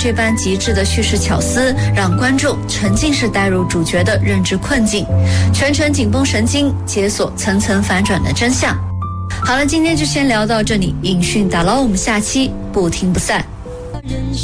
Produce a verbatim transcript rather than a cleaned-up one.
这般极致的叙事巧思，让观众沉浸式带入主角的认知困境，全程紧绷神经，解锁层层反转的真相。好了，今天就先聊到这里，影讯打捞，我们下期不听不散。